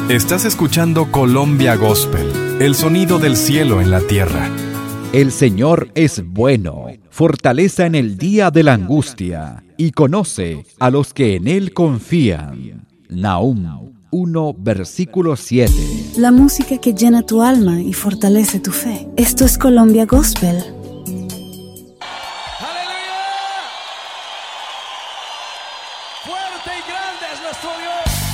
Estás escuchando Colombia Gospel, el sonido del cielo en la tierra. El Señor es bueno, fortaleza en el día de la angustia, y conoce a los que en Él confían. Nahum 1, versículo 7. La música que llena tu alma y fortalece tu fe. Esto es Colombia Gospel